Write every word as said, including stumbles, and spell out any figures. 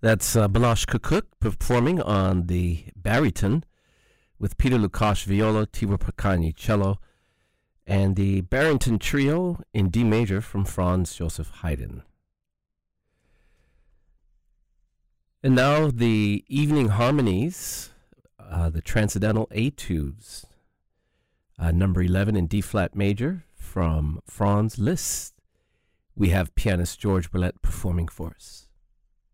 That's uh, Balash Kukuk performing on the baryton with Peter Lukash viola, Tibor Pakani cello, and the Barrington Trio in D major from Franz Joseph Haydn. And now the evening harmonies, uh, the Transcendental Etudes, uh, number eleven in D flat major from Franz Liszt. We have pianist George Boulette performing for us.